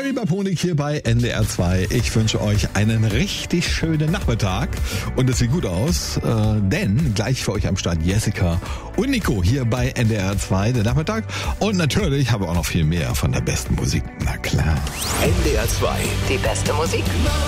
Oliver Ponig hier bei NDR 2. Ich wünsche euch einen richtig schönen Nachmittag und es sieht gut aus, denn gleich für euch am Start Jessica und Nico hier bei NDR 2, der Nachmittag. Und natürlich habe ich auch noch viel mehr von der besten Musik. Na klar. NDR 2. Die beste Musik?